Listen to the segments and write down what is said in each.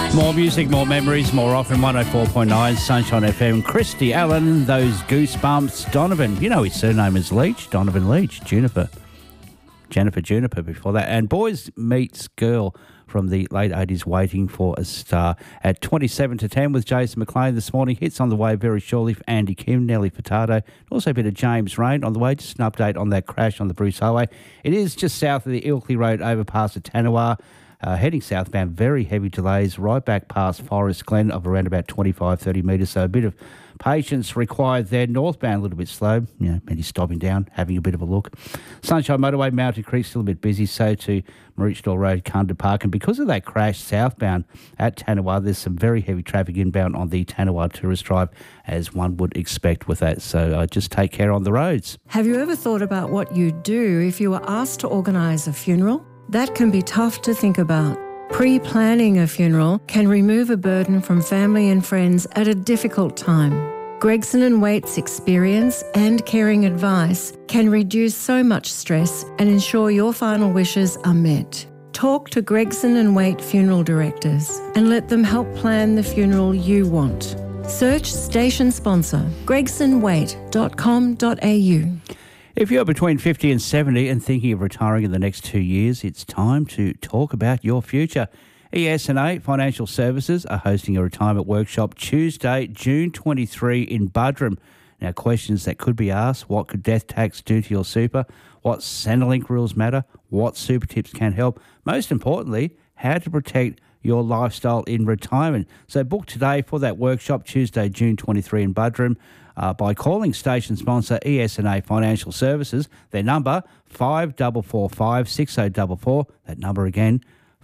More music, more memories, more often. 104.9 Sunshine FM. Christy Allen, those goosebumps. Donovan, you know his surname is Leach. Donovan Leach. Jennifer Juniper before that. And Boys Meets Girl from the late 80s, Waiting for a Star. At 27 to 10 with Jason McLean this morning. Hits on the way very shortly for Andy Kim, Nelly Furtado. Also a bit of James Rain on the way. Just an update on that crash on the Bruce Highway. It is just south of the Ilkley Road overpass at Tanawar. Heading southbound, very heavy delays right back past Forest Glen of around about 25-30 metres. So a bit of patience required there. Northbound a little bit slow. You know, maybe stopping down, having a bit of a look. Sunshine Motorway, Mountain Creek still a bit busy. So to Maroochydore Road, Kunda Park. And because of that crash southbound at Tanawar, there's some very heavy traffic inbound on the Tanawar Tourist Drive, as one would expect with that. So just take care on the roads. Have you ever thought about what you'd do if you were asked to organise a funeral? That can be tough to think about. Pre-planning a funeral can remove a burden from family and friends at a difficult time. Gregson & Waite's experience and caring advice can reduce so much stress and ensure your final wishes are met. Talk to Gregson & Waite funeral directors and let them help plan the funeral you want. Search station sponsor gregsonwaite.com.au. If you're between 50 and 70 and thinking of retiring in the next 2 years, it's time to talk about your future. ES&A Financial Services are hosting a retirement workshop Tuesday, June 23 in Buderim. Now, questions that could be asked: what could death tax do to your super? What Centrelink rules matter? What super tips can help? Most importantly, how to protect your lifestyle in retirement. So book today for that workshop Tuesday, June 23 in Buderim. By calling station sponsor ES&A Financial Services. Their number 5445 6044. That number again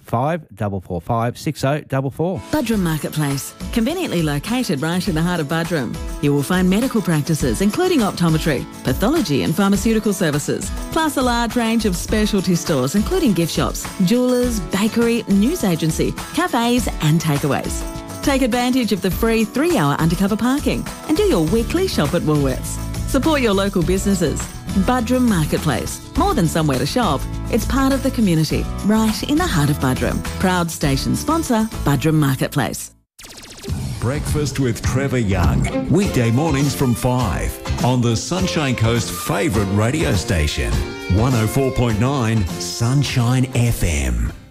5445 6044. Buderim Marketplace, conveniently located right in the heart of Buderim. You will find medical practices including optometry, pathology and pharmaceutical services, plus a large range of specialty stores including gift shops, jewellers, bakery, news agency, cafes and takeaways. Take advantage of the free 3-hour undercover parking and do your weekly shop at Woolworths. Support your local businesses. Buderim Marketplace. More than somewhere to shop, it's part of the community, right in the heart of Buderim. Proud station sponsor, Buderim Marketplace. Breakfast with Trevor Young. Weekday mornings from 5 on the Sunshine Coast favourite radio station. 104.9 Sunshine FM.